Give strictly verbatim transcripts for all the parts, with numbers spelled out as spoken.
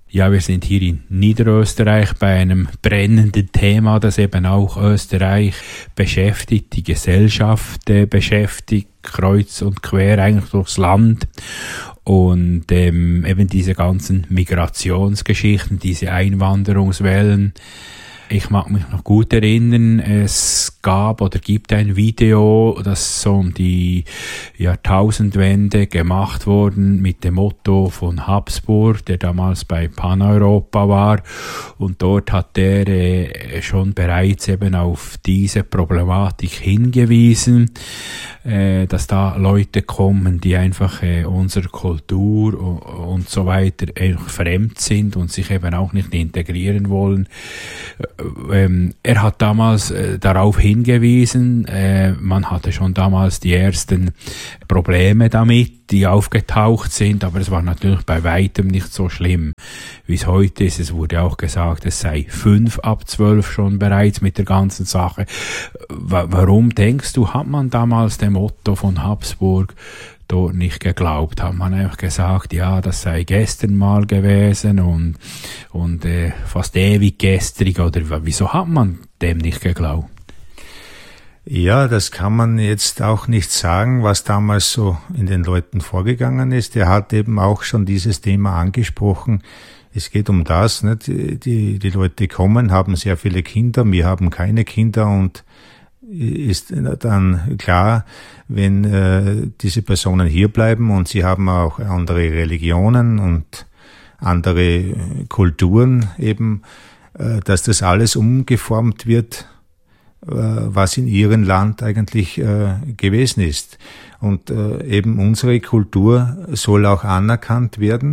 Ja, wir sind hier in Niederösterreich bei einem brennenden Thema, das eben auch Österreich beschäftigt, die Gesellschaft äh, beschäftigt, kreuz und quer eigentlich durchs Land. Und ähm, eben diese ganzen Migrationsgeschichten, diese Einwanderungswellen. Ich mag mich noch gut erinnern, es gab oder gibt ein Video, das so um die Jahrtausendwende gemacht worden mit dem Motto von Habsburg, der damals bei Paneuropa war. Und dort hat er äh, schon bereits eben auf diese Problematik hingewiesen, äh, dass da Leute kommen, die einfach äh, unserer Kultur und so weiter äh, fremd sind und sich eben auch nicht integrieren wollen. Ähm, er hat damals äh, darauf hingewiesen, äh, man hatte schon damals die ersten Probleme damit, die aufgetaucht sind, aber es war natürlich bei weitem nicht so schlimm, wie es heute ist. Es wurde auch gesagt, es sei fünf ab zwölf schon bereits mit der ganzen Sache. W- warum denkst du, hat man damals dem Motto von Habsburg dort nicht geglaubt? Hat man einfach gesagt, ja, das sei gestern mal gewesen und, und äh, fast ewig gestrig, oder wieso hat man dem nicht geglaubt? Ja, das kann man jetzt auch nicht sagen, was damals so in den Leuten vorgegangen ist. Er hat eben auch schon dieses Thema angesprochen. Es geht um das, nicht? Die, die Leute kommen, haben sehr viele Kinder, wir haben keine Kinder, und ist dann klar, wenn äh, diese Personen hier bleiben und sie haben auch andere Religionen und andere Kulturen eben, äh, dass das alles umgeformt wird, äh, was in ihrem Land eigentlich äh, gewesen ist. Und äh, eben unsere Kultur soll auch anerkannt werden.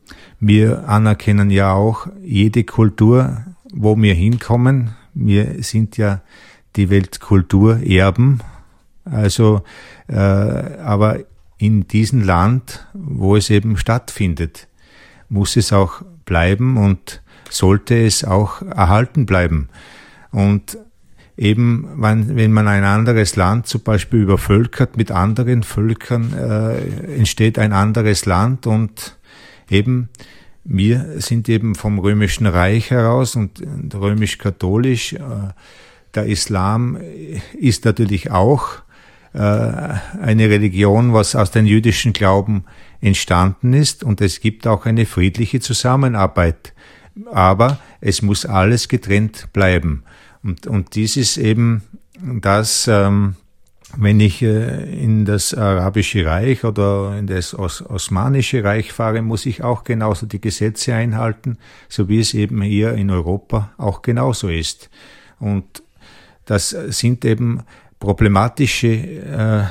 Wir anerkennen ja auch jede Kultur, wo wir hinkommen. Wir sind ja die Weltkulturerben, also äh, aber in diesem Land, wo es eben stattfindet, muss es auch bleiben und sollte es auch erhalten bleiben. Und eben, wenn, wenn man ein anderes Land zum Beispiel übervölkert mit anderen Völkern, äh, entsteht ein anderes Land, und eben wir sind eben vom Römischen Reich heraus und, und römisch-katholisch. Äh, Der Islam ist natürlich auch äh, eine Religion, was aus dem jüdischen Glauben entstanden ist, und es gibt auch eine friedliche Zusammenarbeit. Aber es muss alles getrennt bleiben. Und, und dies ist eben das, ähm, wenn ich äh, in das Arabische Reich oder in das Os- Osmanische Reich fahre, muss ich auch genauso die Gesetze einhalten, so wie es eben hier in Europa auch genauso ist. Und das sind eben problematische äh,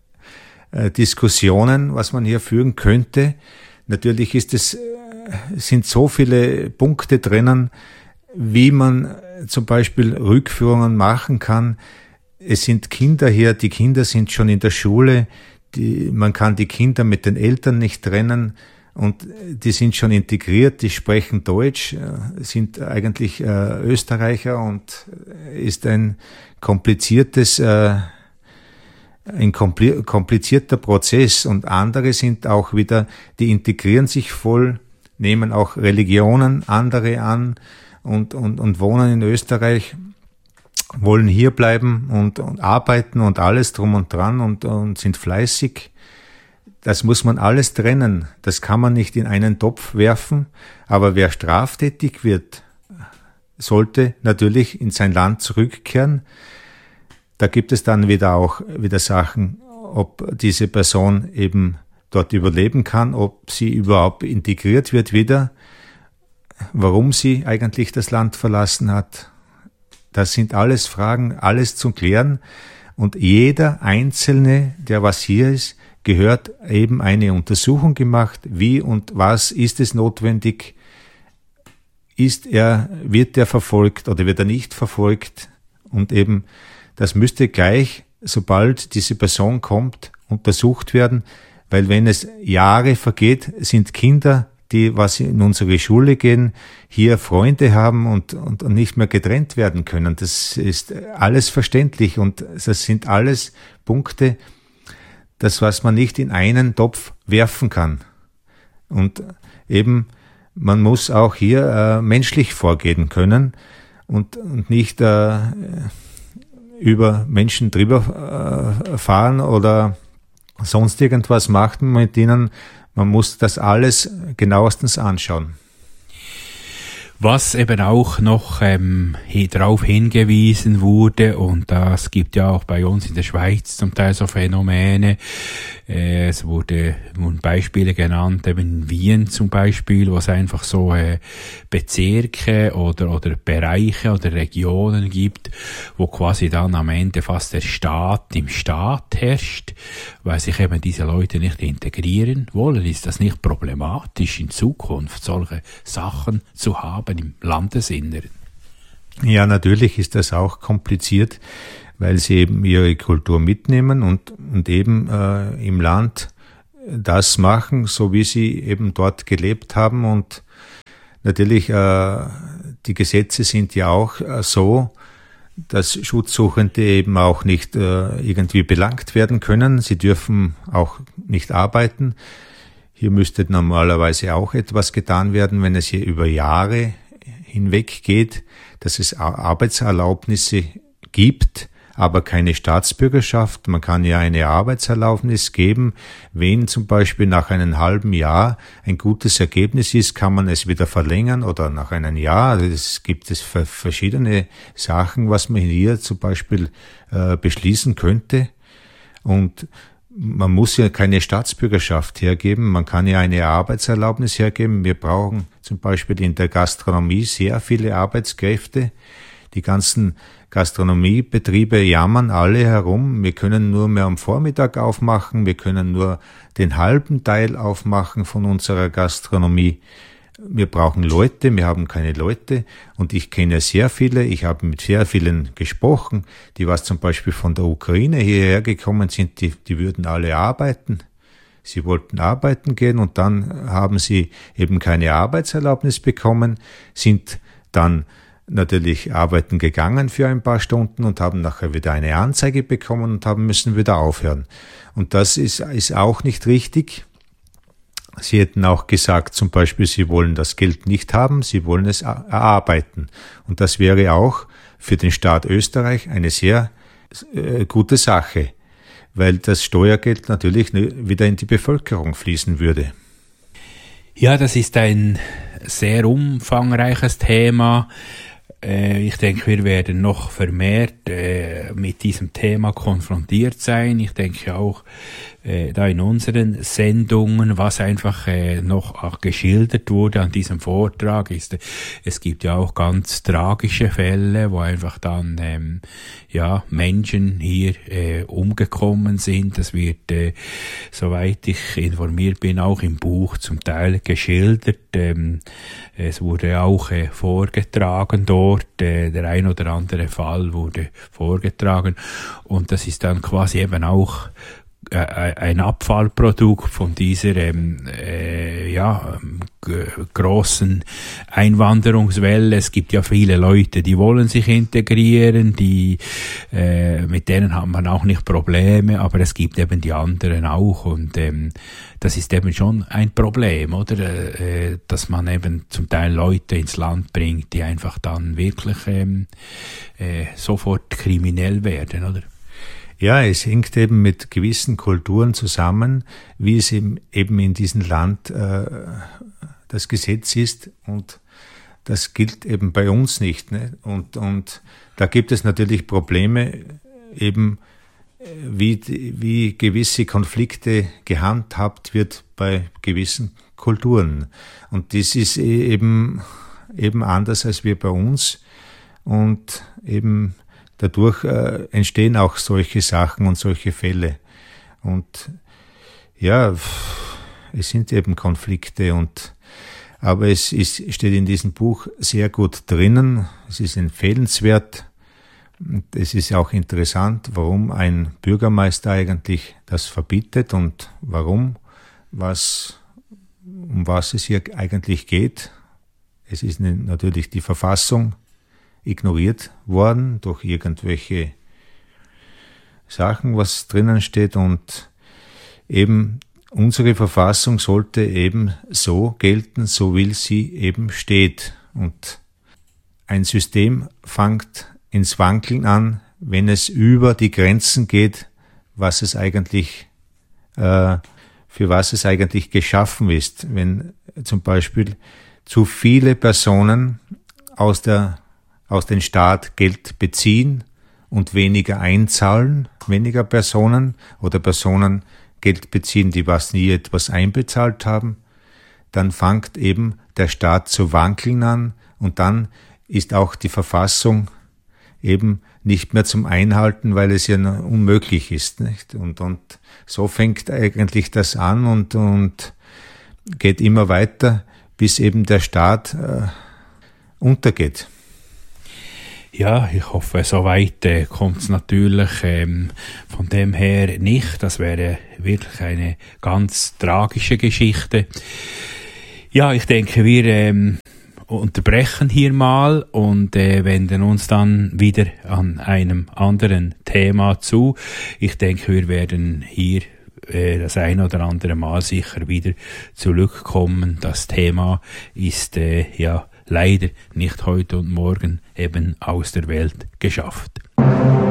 äh, Diskussionen, was man hier führen könnte. Natürlich ist es, äh, sind so viele Punkte drinnen, wie man zum Beispiel Rückführungen machen kann. Es sind Kinder hier, die Kinder sind schon in der Schule, die, man kann die Kinder mit den Eltern nicht trennen. Und die sind schon integriert, die sprechen Deutsch, sind eigentlich äh, Österreicher, und ist ein kompliziertes, äh, ein kompli- komplizierter Prozess. Und andere sind auch wieder, die integrieren sich voll, nehmen auch Religionen andere an und, und, und wohnen in Österreich, wollen hier bleiben und, und arbeiten und alles drum und dran und, und sind fleißig. Das muss man alles trennen. Das kann man nicht in einen Topf werfen. Aber wer straftätig wird, sollte natürlich in sein Land zurückkehren. Da gibt es dann wieder auch wieder Sachen, ob diese Person eben dort überleben kann, ob sie überhaupt integriert wird wieder, warum sie eigentlich das Land verlassen hat. Das sind alles Fragen, alles zu klären. Und jeder Einzelne, der was hier ist, gehört eben eine Untersuchung gemacht, wie und was ist es notwendig, ist er, wird er verfolgt oder wird er nicht verfolgt, und eben das müsste gleich, sobald diese Person kommt, untersucht werden, weil wenn es Jahre vergeht, sind Kinder, die was in unsere Schule gehen, hier Freunde haben und, und, und nicht mehr getrennt werden können. Das ist alles verständlich, und das sind alles Punkte, das, was man nicht in einen Topf werfen kann. Und eben, man muss auch hier äh, menschlich vorgehen können und, und nicht äh, über Menschen drüber äh, fahren oder sonst irgendwas machen mit denen. Man muss das alles genauestens anschauen. Was eben auch noch ähm, darauf hingewiesen wurde, und das gibt ja auch bei uns in der Schweiz zum Teil so Phänomene, äh, es wurde, wurden Beispiele genannt, eben in Wien zum Beispiel, wo es einfach so äh, Bezirke oder, oder Bereiche oder Regionen gibt, wo quasi dann am Ende fast der Staat im Staat herrscht, weil sich eben diese Leute nicht integrieren wollen. Ist das nicht problematisch in Zukunft, solche Sachen zu haben im Landesinneren? Ja, natürlich ist das auch kompliziert, weil sie eben ihre Kultur mitnehmen und, und eben äh, im Land das machen, so wie sie eben dort gelebt haben. Und natürlich, äh, die Gesetze sind ja auch äh, so, dass Schutzsuchende eben auch nicht äh, irgendwie belangt werden können. Sie dürfen auch nicht arbeiten. Hier müsste normalerweise auch etwas getan werden, wenn es hier über Jahre hinweg geht, dass es Arbeitserlaubnisse gibt, aber keine Staatsbürgerschaft. Man kann ja eine Arbeitserlaubnis geben. Wenn zum Beispiel nach einem halben Jahr ein gutes Ergebnis ist, kann man es wieder verlängern oder nach einem Jahr. Es gibt es verschiedene Sachen, was man hier zum Beispiel äh, beschließen könnte. Und man muss ja keine Staatsbürgerschaft hergeben, man kann ja eine Arbeitserlaubnis hergeben. Wir brauchen zum Beispiel in der Gastronomie sehr viele Arbeitskräfte. Die ganzen Gastronomiebetriebe jammern alle herum. Wir können nur mehr am Vormittag aufmachen, wir können nur den halben Teil aufmachen von unserer Gastronomie. Wir brauchen Leute, wir haben keine Leute und ich kenne sehr viele, ich habe mit sehr vielen gesprochen, die was zum Beispiel von der Ukraine hierher gekommen sind, die, die würden alle arbeiten. Sie wollten arbeiten gehen und dann haben sie eben keine Arbeitserlaubnis bekommen, sind dann natürlich arbeiten gegangen für ein paar Stunden und haben nachher wieder eine Anzeige bekommen und haben müssen wieder aufhören. Und das ist, ist auch nicht richtig. Sie hätten auch gesagt, zum Beispiel, sie wollen das Geld nicht haben, sie wollen es erarbeiten. Und das wäre auch für den Staat Österreich eine sehr äh, gute Sache, weil das Steuergeld natürlich wieder in die Bevölkerung fließen würde. Ja, das ist ein sehr umfangreiches Thema. Ich denke, wir werden noch vermehrt äh, mit diesem Thema konfrontiert sein. Ich denke auch äh, da in unseren Sendungen, was einfach äh, noch auch geschildert wurde an diesem Vortrag, ist, äh, es gibt ja auch ganz tragische Fälle, wo einfach dann ähm, ja Menschen hier äh, umgekommen sind. Das wird, äh, soweit ich informiert bin, auch im Buch zum Teil geschildert. Ähm, es wurde auch äh, vorgetragen dort. Der ein oder andere Fall wurde vorgetragen und das ist dann quasi eben auch äh, ein Abfallprodukt von dieser ähm, äh, ja, g- großen Einwanderungswelle. Es gibt ja viele Leute, die wollen sich integrieren, die äh, mit denen hat man auch nicht Probleme, aber es gibt eben die anderen auch und ähm, das ist eben schon ein Problem, oder? Äh, dass man eben zum Teil Leute ins Land bringt, die einfach dann wirklich ähm, äh, sofort kriminell werden, oder? Ja, es hängt eben mit gewissen Kulturen zusammen, wie es eben, eben in diesem Land äh, das Gesetz ist und das gilt eben bei uns nicht. Ne? Und, und da gibt es natürlich Probleme, eben wie, wie gewisse Konflikte gehandhabt wird bei gewissen Kulturen. Und das ist eben, eben anders als wir bei uns und eben dadurch äh, entstehen auch solche Sachen und solche Fälle. Und ja, es sind eben Konflikte und aber es ist, steht in diesem Buch sehr gut drinnen. Es ist empfehlenswert. Und es ist auch interessant, warum ein Bürgermeister eigentlich das verbietet und warum, was, um was es hier eigentlich geht. Es ist natürlich die Verfassung ignoriert worden durch irgendwelche Sachen, was drinnen steht und eben unsere Verfassung sollte eben so gelten, so wie sie eben steht. Und ein System fängt ins Wankeln an, wenn es über die Grenzen geht, was es eigentlich, äh, für was es eigentlich geschaffen ist. Wenn zum Beispiel zu viele Personen aus der, aus dem Staat Geld beziehen und weniger einzahlen, weniger Personen oder Personen Geld beziehen, die was nie etwas einbezahlt haben, dann fängt eben der Staat zu wankeln an und dann ist auch die Verfassung eben nicht mehr zum Einhalten, weil es ja unmöglich ist, nicht? Und, und so fängt eigentlich das an und, und geht immer weiter, bis eben der Staat äh, untergeht. Ja, ich hoffe, so weit äh, kommt es natürlich ähm, von dem her nicht. Das wäre wirklich eine ganz tragische Geschichte. Ja, ich denke, wir ähm, unterbrechen hier mal und äh, wenden uns dann wieder an einem anderen Thema zu. Ich denke, wir werden hier äh, das ein oder andere Mal sicher wieder zurückkommen. Das Thema ist äh, ja leider nicht heute und morgen eben aus der Welt geschafft.